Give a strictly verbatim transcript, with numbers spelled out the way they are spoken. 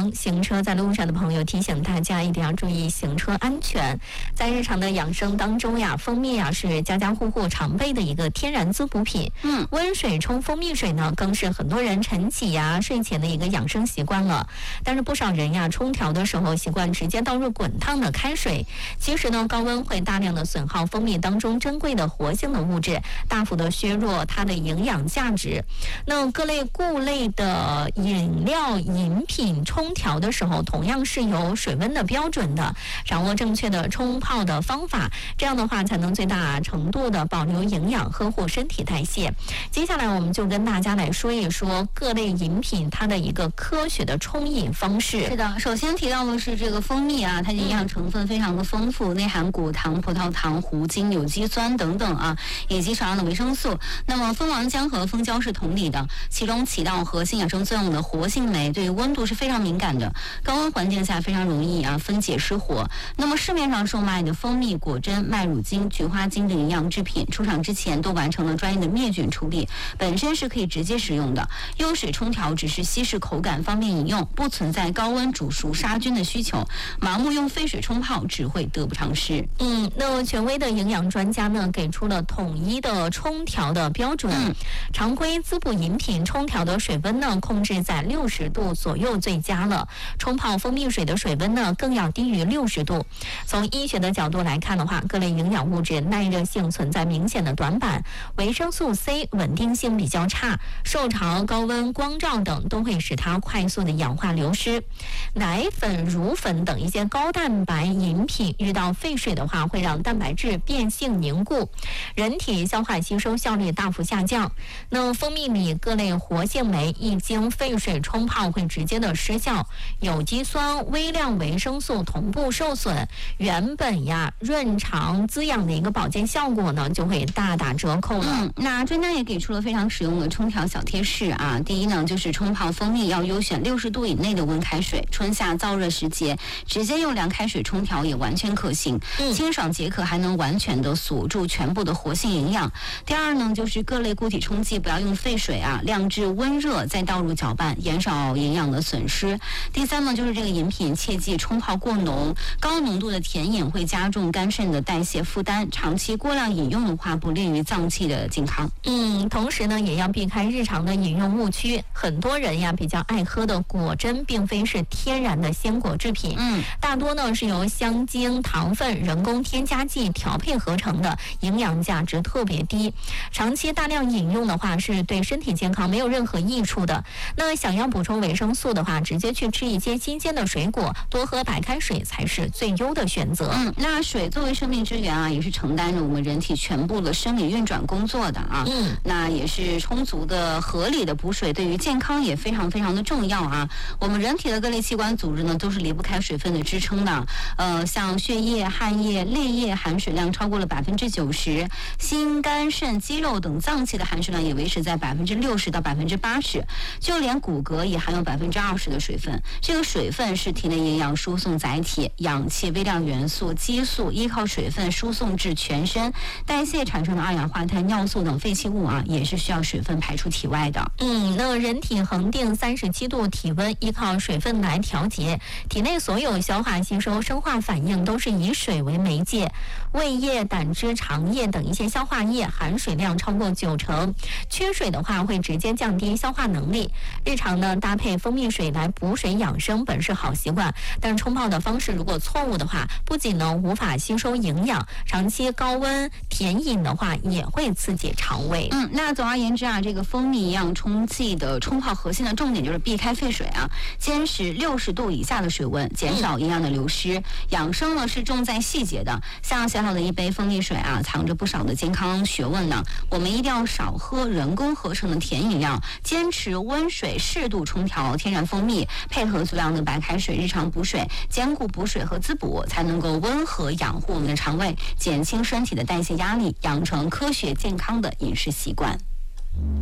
阳，行车在路上的朋友提醒大家一定要注意行车安全。在日常的养生当中呀，蜂蜜呀是家家户户常备的一个天然滋补品。 嗯， 温水冲蜂蜜水呢，更是很多人晨起呀、睡前的一个养生习惯了。但是不少人呀，冲调的时候习惯直接倒入滚烫的开水，其实呢，高温会大量的损耗蜂蜜当中珍贵的活性的物质，大幅的削弱它的营养价值。那各类固类的饮料饮品冲调的时候，同样是有水温的标准的，掌握正确的冲泡的方法，这样的话才能最大程度的保留营养，呵护身体代谢。接下来我们就跟大家来说一说各类饮品它的一个科学的冲饮方式。 是的，首先提到的是这个蜂蜜啊，它的营养成分非常的丰富，内含果糖、葡萄糖、糊精、有机酸等等啊，以及少量的维生素。那么蜂王浆和蜂胶是同理的，其中起到核心养生作用的活性酶对于温度是非常敏感的，高温环境下非常容易啊分解失活。那么市面上售卖的蜂蜜、果珍、麦乳精、菊花精等营养制品，出厂之前都完成了专业的灭菌处理，本身是可以直接食用的。用水冲调只是稀释口感，方便饮用，不存在高温煮熟杀菌的需求。盲目用沸水冲泡只会得不偿失。 嗯，那权威的营养专家呢，给出了统一的冲调的标准。 嗯、 常规滋补饮品冲调的水温呢，控制在六十度左右最佳了。冲泡蜂蜜水的水温呢，更要低于六十度。从医学的角度来看的话，各类营养物质耐热性存在明显的短板，维生素 C 稳定性比较差，受潮、高温、光照等都会使它快速的氧化流失。奶粉、乳粉等一些高蛋白饮品遇到沸水的话，会让蛋白质变性凝固，人体消化吸收效率大幅下降。那蜂蜜里各类活性酶一经沸水冲泡会直接的失效，有机酸、微量维生素同步受损，原本呀润肠滋养的一个保健效果呢就会大打折扣了。 嗯，那专家也给出了非常实用的冲调小贴士啊。第一呢，就是冲泡蜂蜜要优选六十度以内的温开水，春夏燥热时节直接用凉开水冲调也完全可行， 嗯、 清爽解渴，还能完全的锁住全部的活性营养。第二呢，就是各类固体冲剂不要用沸水啊，晾至温热再倒入搅拌，减少营养的损失。第三呢，就是这个饮品切忌冲泡过浓，高浓度的甜饮会加重肝肾的代谢负担，长期过量饮用的话不利于脏器的健康。 嗯，同时呢，也要避开日常的饮用误区。很多人呀比较爱喝的果珍，并非是天然的鲜果制品， 嗯， 大多呢是由香精、糖分、人工添加剂调配合成的，营养价值特别低。长期大量饮用的话，是对身体健康没有任何益处的。那想要补充维生素的话，直接去吃一些新鲜的水果，多喝白开水才是最优的选择。 嗯，那水作为生命之源啊，也是承担着我们人体全部的生理运转工作的啊。 嗯， 那也是充足的、合理的补水，对于健康也非常非常的重要啊。我们人体的各类器官组织呢，都是离不开水分的支撑的。呃，像血液、汗液、泪液含水量超过了百分之九十，心、肝、肾、肌肉等脏器的含水量也维持在百分之六十到百分之八十，就连骨骼也含有百分之二十的水分。这个水分是体内营养输送载体，氧气、微量元素、激素依靠水分输送至全身，代谢产生的二氧化碳、尿素等废弃物啊，也是需要水分排出体外的。 嗯，那人体恒定三十七度体温，依靠水分来调节。体内所有消化吸收、生化反应都是以水为媒介。胃液、胆汁、肠液等一些消化液含水量超过九成，缺水的话会直接降低消化能力。日常呢搭配蜂蜜水来补水养生本是好习惯，但冲泡的方式如果错误的话，不仅呢无法吸收营养，长期高温甜饮的话也会刺激肠胃。 嗯，那总而言之啊，这个蜂蜜一样冲剂的冲泡核心的重点就是避开沸水啊，坚持六十度以下的水温，减少营养的流失。嗯、养生呢是重在细节的，像小小的一杯蜂蜜水啊，藏着不少的健康学问呢。我们一定要少喝人工合成的甜饮料，坚持温水适度冲调天然蜂蜜，配合足量的白开水日常补水，兼顾补水和滋补，才能够温和养护我们的肠胃，减轻身体的代谢压力，养成科学健康的饮食习惯。